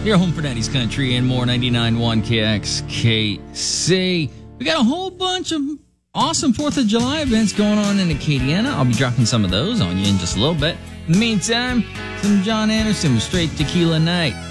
Your home for Daddy's Country and more, 99.1 KXKC. We got a whole bunch of awesome 4th of July events going on in Acadiana. I'll be dropping some of those on you in just a little bit. In the meantime, some John Anderson with Straight Tequila Night.